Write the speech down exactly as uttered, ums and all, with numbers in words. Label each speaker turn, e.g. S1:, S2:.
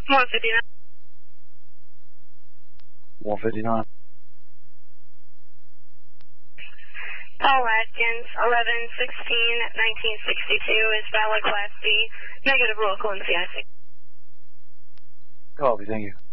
S1: one fifty-nine.
S2: one fifty-nine.
S1: Paul Atkins, eleven sixteen nineteen sixty-two is valid Class D, negative local in C I C.
S2: Copy, thank you.